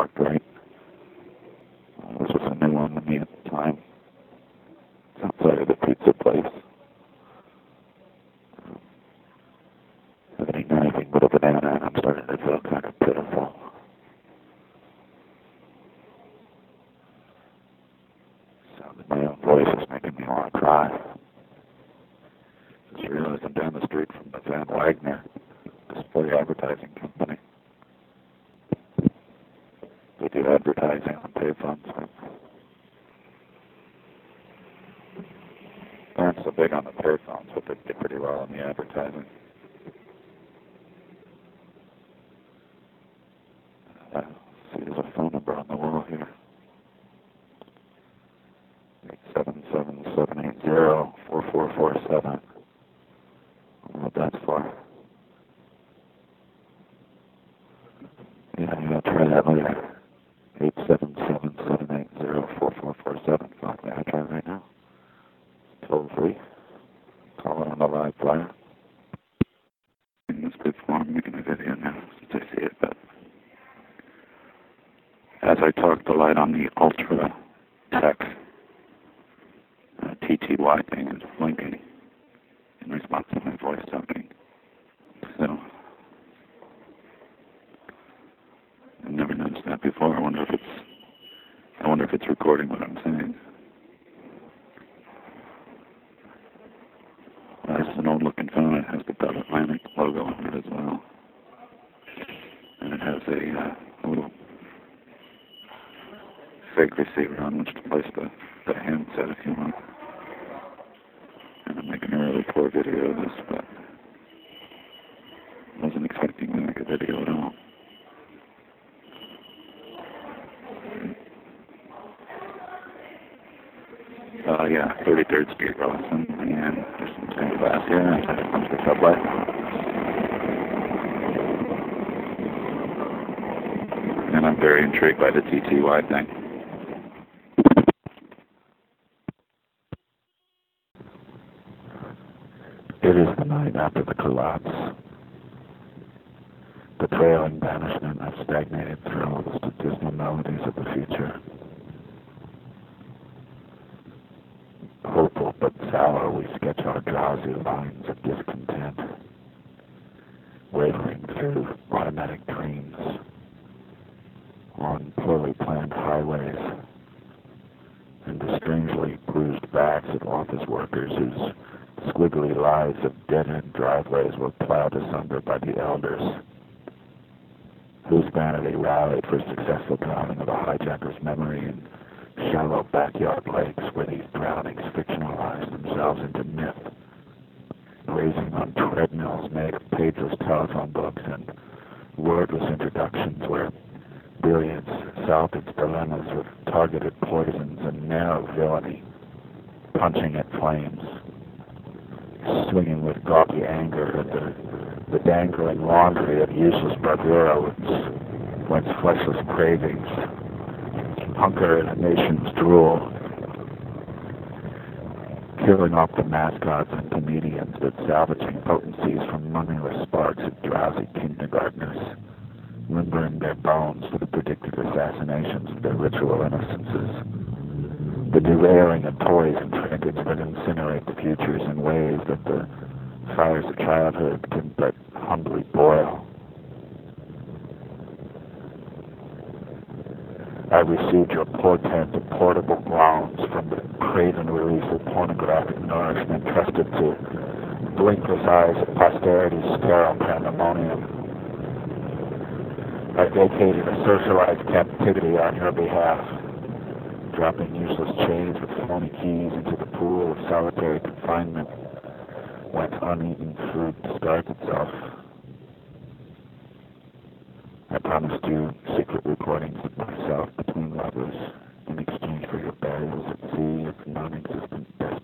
parked right. This was a new one to me at the time. It's outside of the pizza place. Haven't eaten anything but a banana, and I'm starting to feel kind of pitiful. Sound of my own voice is making me want to cry. Just realized I'm down the street from the Van Wagner display advertising company. They do advertising on payphones. They aren't so big on the payphones, but they do pretty well on the advertising. See, there's a phone number on the wall here. 877-780-4447. I don't know what that's for. Yeah, try that later. 877-780-4447. Fuck, yeah, I try it right now. Toll free. Call it on the live flyer. In this good form, I'm making a video now since I see it, but as I talk, the light on the Ultra Tech TTY thing is blinking in response to my voice talking. So, I've never noticed that before. I wonder if it's recording what I'm saying. This is an old looking phone. It has the Bell Atlantic logo on it as well. And it has a little fake receiver on which to place the handset if you want. And I'm making a really poor video of this, but I wasn't expecting to make a video at all. Yeah, 33rd Street, Rawson, and there's some stained glass here, and it comes to the subway. And I'm very intrigued by the TTY thing. It is the night after the collapse. The trailing banishment of stagnated thrills to dismal melodies of the future. Hopeful but sour, we sketch our drowsy lines of discontent, wavering through automatic dreams, on poorly planned highways, and the strangely bruised backs of office workers whose squiggly lives of dead-end driveways were plowed asunder by the elders, whose vanity rallied for successful drowning of a hijacker's memory in shallow backyard lakes where these drownings fictionalized themselves into myth, grazing on treadmills made of pageless telephone books and wordless introductions where brilliance solved its dilemmas with targeted poisons and narrow villainy, punching at flames, swinging with gawky anger at the dangling laundry of useless bravura whence fleshless cravings hunker in a nation's drool, killing off the mascots and comedians, but salvaging potencies from moneyless sparks of drowsy kindergartners, limbering their bones for the predicted assassinations of their ritual innocences, the derailing of toys and trinkets that incinerate the futures in ways that the fires of childhood can but humbly boil. I received your portent of portable grounds from the craven release of pornographic nourishment trusted to blinkless eyes of posterity's sterile pandemonium. I vacated a socialized captivity on your behalf, dropping useless chains with phony keys into the pool of solitary confinement whence uneaten food discards itself. I promised you secret recordings of myself between lovers in exchange for your burials at sea of non-existent